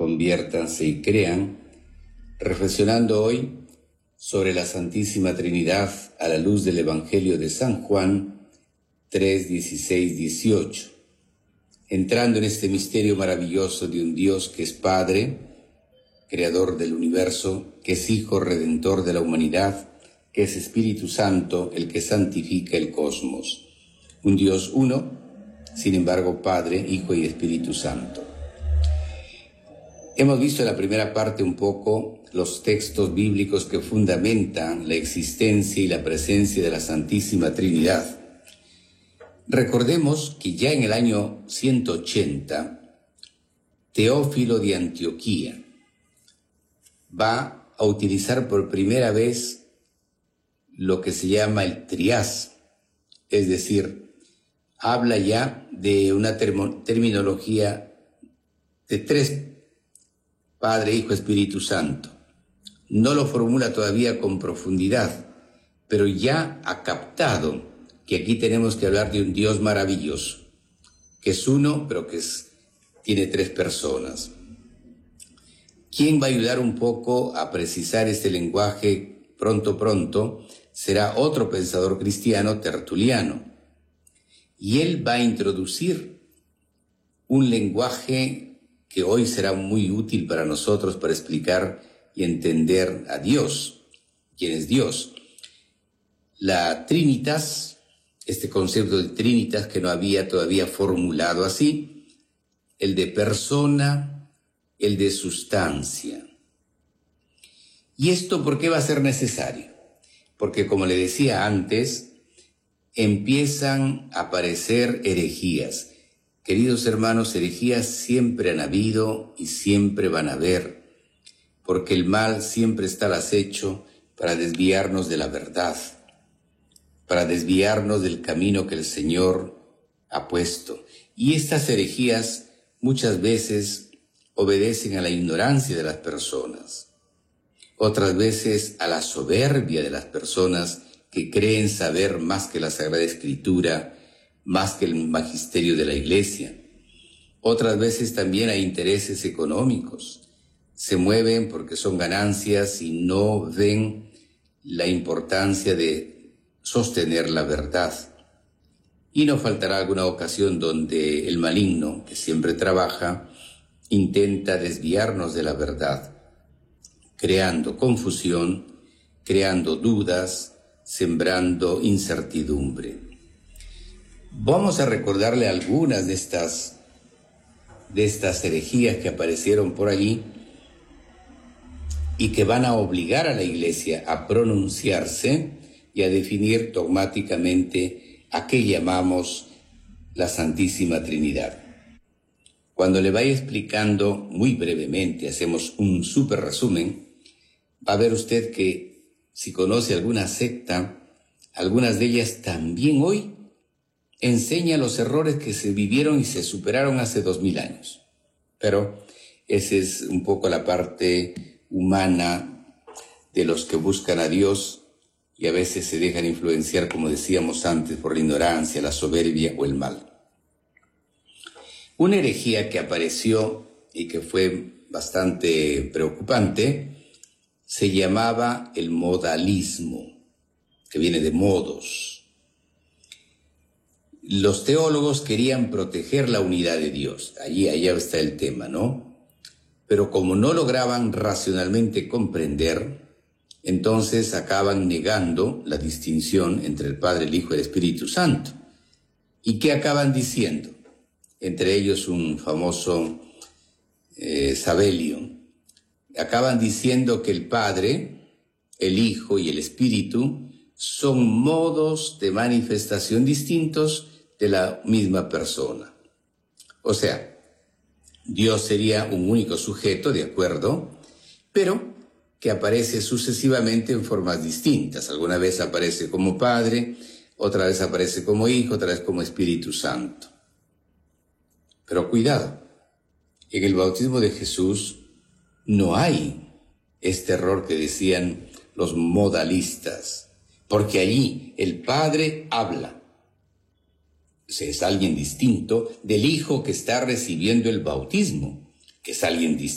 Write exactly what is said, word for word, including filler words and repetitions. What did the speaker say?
conviértanse y crean, reflexionando hoy sobre la Santísima Trinidad a la luz del Evangelio de San Juan tres, dieciséis, dieciocho. Entrando en este misterio maravilloso de un Dios que es Padre, Creador del universo, que es Hijo Redentor de la humanidad, que es Espíritu Santo, el que santifica el cosmos. Un Dios uno, sin embargo Padre, Hijo y Espíritu Santo. Hemos visto en la primera parte un poco los textos bíblicos que fundamentan la existencia y la presencia de la Santísima Trinidad. Recordemos que ya en el año ciento ochenta, Teófilo de Antioquía va a utilizar por primera vez lo que se llama el triás, es decir, habla ya de una termo, terminología de tres, Padre, Hijo, Espíritu Santo. No lo formula todavía con profundidad, pero ya ha captado que aquí tenemos que hablar de un Dios maravilloso, que es uno, pero que es, tiene tres personas. ¿Quién va a ayudar un poco a precisar este lenguaje pronto, pronto? Será otro pensador cristiano, Tertuliano. Y él va a introducir un lenguaje que hoy será muy útil para nosotros para explicar y entender a Dios. ¿Quién es Dios? La Trinitas, este concepto de Trinitas que no había todavía formulado así, el de persona, el de sustancia. ¿Y esto por qué va a ser necesario? Porque, como le decía antes, empiezan a aparecer herejías. Queridos hermanos, herejías siempre han habido y siempre van a haber, porque el mal siempre está al acecho para desviarnos de la verdad, para desviarnos del camino que el Señor ha puesto. Y estas herejías muchas veces obedecen a la ignorancia de las personas. Otras veces a la soberbia de las personas que creen saber más que la Sagrada Escritura, más que el magisterio de la Iglesia. Otras veces también a intereses económicos. Se mueven porque son ganancias y no ven la importancia de sostener la verdad. Y no faltará alguna ocasión donde el maligno, que siempre trabaja, intenta desviarnos de la verdad, creando confusión, creando dudas, sembrando incertidumbre. Vamos a recordarle algunas de estas, de estas herejías que aparecieron por allí y que van a obligar a la Iglesia a pronunciarse y a definir dogmáticamente a qué llamamos la Santísima Trinidad. Cuando le vaya explicando muy brevemente, hacemos un súper resumen, va a ver usted que si conoce alguna secta, algunas de ellas también hoy enseñan los errores que se vivieron y se superaron hace dos mil años. Pero esa es un poco la parte humana de los que buscan a Dios y a veces se dejan influenciar, como decíamos antes, por la ignorancia, la soberbia o el mal. Una herejía que apareció y que fue bastante preocupante se llamaba el modalismo, que viene de modos. Los teólogos querían proteger la unidad de Dios. Allí, allá está el tema, ¿no? Pero como no lograban racionalmente comprender, entonces acaban negando la distinción entre el Padre, el Hijo y el Espíritu Santo. ¿Y qué acaban diciendo? Entre ellos un famoso eh, Sabelio. Acaban diciendo que el Padre, el Hijo y el Espíritu son modos de manifestación distintos de la misma persona. O sea, Dios sería un único sujeto, de acuerdo, pero que aparece sucesivamente en formas distintas. Alguna vez aparece como Padre, otra vez aparece como Hijo, otra vez como Espíritu Santo. Pero cuidado, en el bautismo de Jesús no hay este error que decían los modalistas, porque allí el Padre habla. O sea, es alguien distinto del Hijo que está recibiendo el bautismo, que es alguien distinto.